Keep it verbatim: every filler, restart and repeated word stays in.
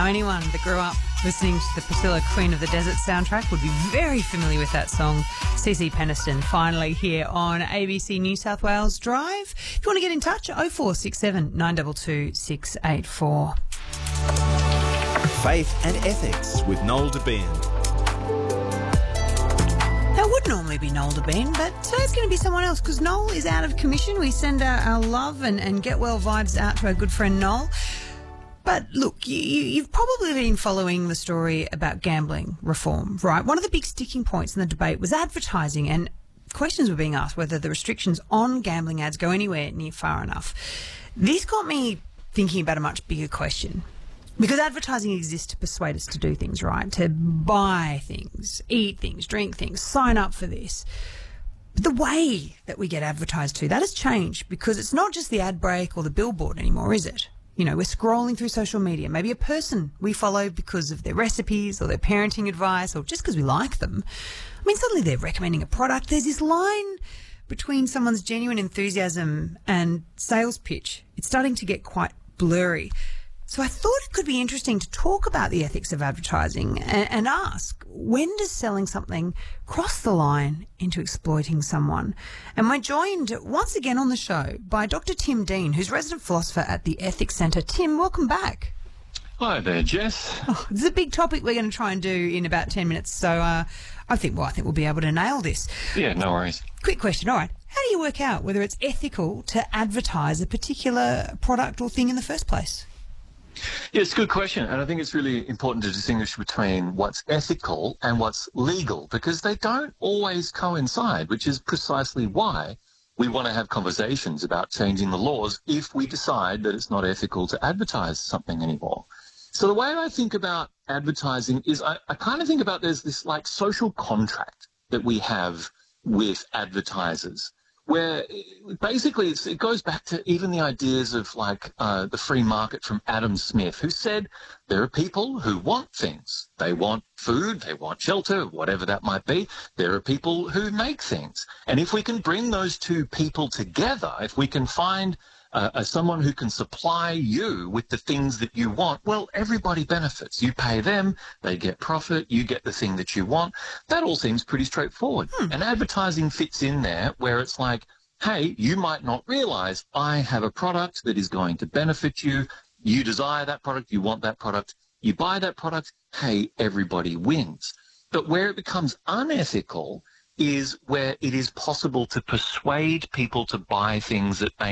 Now, anyone that grew up listening to the Priscilla Queen of the Desert soundtrack would be very familiar with that song. C C Peniston, finally here on A B C New South Wales Drive. If you want to get in touch, oh four six seven, nine two two, six eight four. Faith and Ethics with Noel Debien. Now, it would normally be Noel Debien, but today's going to be someone else because Noel is out of commission. We send our, our love and, and get well vibes out to our good friend Noel. But look, you, you've probably been following the story about gambling reform, right? One of the big sticking points in the debate was advertising, and questions were being asked whether the restrictions on gambling ads go anywhere near far enough. This got me thinking about a much bigger question. Because advertising exists to persuade us to do things, right? To buy things, eat things, drink things, sign up for this. But the way that we get advertised to, that has changed because it's not just the ad break or the billboard anymore, is it? You know, we're scrolling through social media. Maybe a person we follow because of their recipes or their parenting advice or just because we like them. I mean, suddenly they're recommending a product. There's this line between someone's genuine enthusiasm and sales pitch. It's starting to get quite blurry. So I thought it could be interesting to talk about the ethics of advertising and, and ask, when does selling something cross the line into exploiting someone? And we're joined once again on the show by Doctor Tim Dean, who's resident philosopher at the Ethics Centre. Tim, welcome back. Hi there, Jess. Oh, this is a big topic we're going to try and do in about ten minutes. So uh, I think, well, I think we'll be able to nail this. Yeah, no worries. Quick question. All right. How do you work out whether it's ethical to advertise a particular product or thing in the first place? Yeah, it's a good question, and I think it's really important to distinguish between what's ethical and what's legal, because they don't always coincide, which is precisely why we want to have conversations about changing the laws if we decide that it's not ethical to advertise something anymore. So the way I think about advertising is I, I kind of think about there's this like social contract that we have with advertisers, where basically it's, it goes back to even the ideas of like uh, the free market from Adam Smith, who said there are people who want things. They want food, they want shelter, whatever that might be. There are people who make things. And if we can bring those two people together, if we can find uh, uh, someone who can supply you with the things that you want, well, everybody benefits. You pay them, they get profit, you get the thing that you want. That all seems pretty straightforward. Hmm. And advertising fits in there where it's like, hey, you might not realize I have a product that is going to benefit you. You desire that product, you want that product, you buy that product, hey, everybody wins. But where it becomes unethical is where it is possible to persuade people to buy things that they